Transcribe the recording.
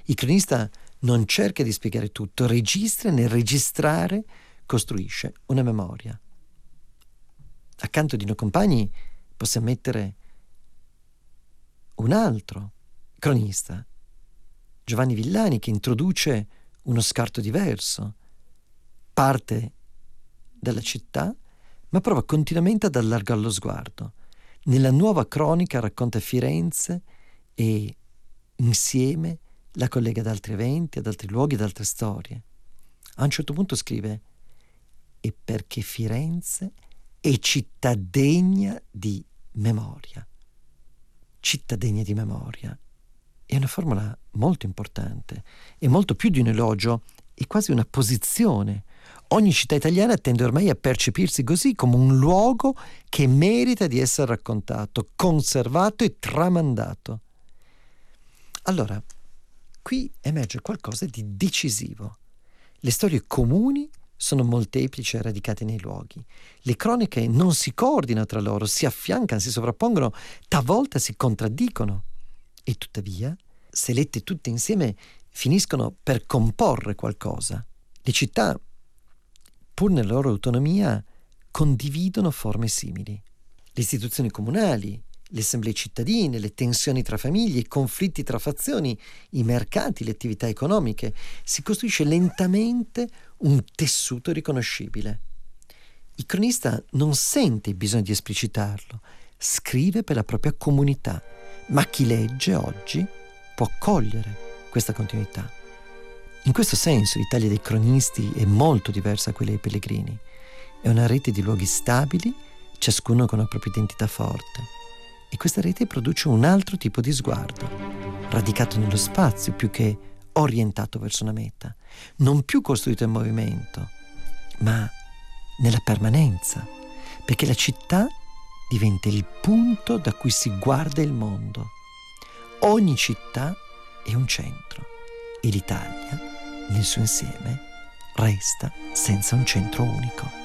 Il cronista non cerca di spiegare tutto, registra e nel registrare costruisce una memoria. Accanto di Dino Compagni possiamo mettere un altro cronista, Giovanni Villani, che introduce uno scarto diverso. Parte dalla città, ma prova continuamente ad allargare lo sguardo. Nella nuova cronica racconta Firenze e insieme la collega ad altri eventi, ad altri luoghi, ad altre storie. A un certo punto scrive: e perché Firenze è città degna di memoria. Città degna di memoria è una formula molto importante, è molto più di un elogio, è quasi una posizione. Ogni città italiana tende ormai a percepirsi così, come un luogo che merita di essere raccontato, conservato e tramandato. Allora, qui emerge qualcosa di decisivo. Le storie comuni sono molteplici e radicate nei luoghi. Le croniche non si coordinano tra loro, si affiancano, si sovrappongono, talvolta si contraddicono. E tuttavia, se lette tutte insieme, finiscono per comporre qualcosa. Le città, pur nella loro autonomia, condividono forme simili. Le istituzioni comunali, le assemblee cittadine, le tensioni tra famiglie, i conflitti tra fazioni, i mercati, le attività economiche, si costruisce lentamente un tessuto riconoscibile. Il cronista non sente il bisogno di esplicitarlo, scrive per la propria comunità, ma chi legge oggi può cogliere questa continuità. In questo senso l'Italia dei cronisti è molto diversa da quella dei pellegrini. È una rete di luoghi stabili, ciascuno con una propria identità forte. E questa rete produce un altro tipo di sguardo, radicato nello spazio più che orientato verso una meta, non più costruito in movimento, ma nella permanenza, perché la città diventa il punto da cui si guarda il mondo. Ogni città è un centro e l'Italia, nel suo insieme, resta senza un centro unico.